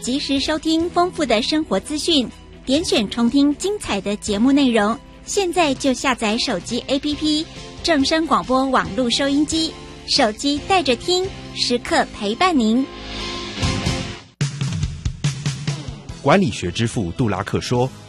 及时收听丰富的生活资讯，点选重听精彩的节目内容。现在就下载手机 APP 正声广播网络收音机，手机带着听，时刻陪伴您。 管理学之父杜拉克说，